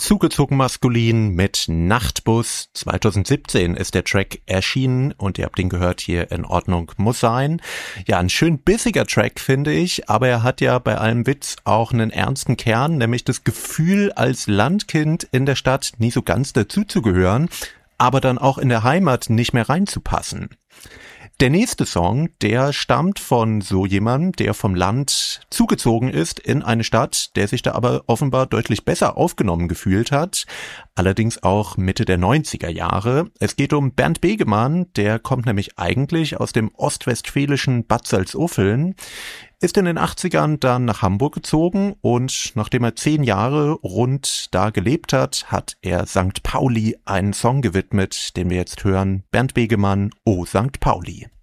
Zugezogen maskulin mit Nachtbus. 2017 ist der Track erschienen und ihr habt ihn gehört hier. In Ordnung muss sein. Ja, ein schön bissiger Track, finde ich, aber er hat ja bei allem Witz auch einen ernsten Kern, nämlich das Gefühl, als Landkind in der Stadt nie so ganz dazuzugehören, aber dann auch in der Heimat nicht mehr reinzupassen. Der nächste Song, der stammt von so jemandem, der vom Land zugezogen ist in eine Stadt, der sich da aber offenbar deutlich besser aufgenommen gefühlt hat, allerdings auch Mitte der 90er Jahre. Es geht um Bernd Begemann, der kommt nämlich eigentlich aus dem ostwestfälischen Bad Salzuflen, ist in den 80ern dann nach Hamburg gezogen und nachdem er 10 Jahre rund da gelebt hat, hat er St. Pauli einen Song gewidmet, den wir jetzt hören. Bernd Begemann, O St. Pauli.